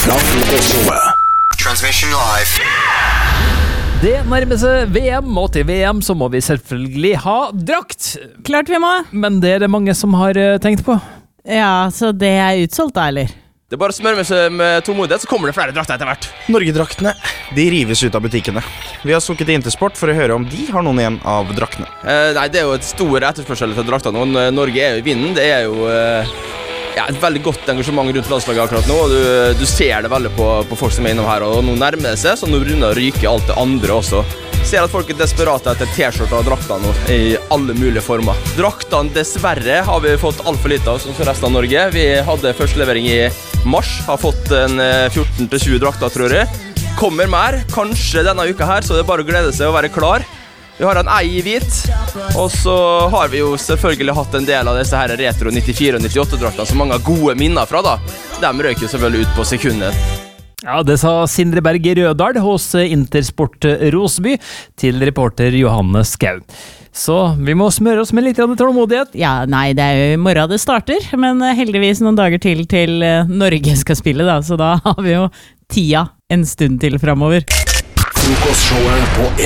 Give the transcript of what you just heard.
fra Frokostshowet. Transmission live. Det nærmer seg VM, og til VM så må vi selvfølgelig ha drakt. Klart vi må. Men det er det mange som har tenkt på. Ja, så det er utsolgt da, eller? Det er bare å smøre seg med tålmodighet, så kommer det flere drakter etter hvert. Norgedraktene, de rives ut av butikkene. Vi har sukket til Intersport for å høre om de har noen igjen av draktene. Nei, det er jo et stor etterspørsel til drakter nå. Norge er jo i vinden. Det er jo et veldig godt engasjement rundt landslaget akkurat nå. Og du ser det veldig på folk som er innom her, og nå nærmer det seg, så nå begynner det å ryke alt det andre også. Ser at folk er desperate etter t-skjorter og drakter nå, i alle mulige former. Draktene dessverre har vi fått alt for lite av, som resten av Norge. Vi hadde førstelevering i mars, har fått en 14-20 drakter, tror jeg. Kommer mer, kanskje denne uka her, så det er bare å glede seg og være klar. Vi har en ei i hvit, og så har vi jo selvfølgelig hatt en del av disse her retro 94 og 98-draktene som mange har gode minner fra da. De røk jo selvfølgelig ut på sekundet. Ja, det sa Sindre Berg Rødal hos Intersport Rosby til reporter Johanne Skau. Så vi må smøre oss med litt tålmodighet. Ja, nei, det er jo i morgen det starter, men heldigvis noen dager til Norge skal spille da, så da har vi jo tida en stund til fremover. Frokostshowet på